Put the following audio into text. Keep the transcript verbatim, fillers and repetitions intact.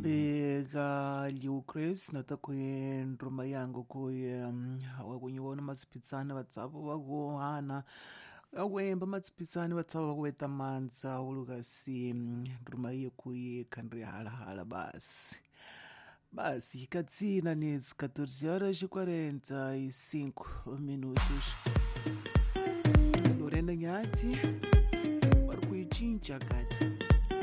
beka liuchris natakuye ndruma yangu kuye um, wakunyiwona matsipitsani vatsavo vakuhana akwemba matsipitsani vatsavo vakuweta manza ulukasi ndruma iye kuye khandri halahala basi basi ikatsina nitsi catorze horas e quarenta e cinco minutos. Lorena Nhati vari kuichincha kati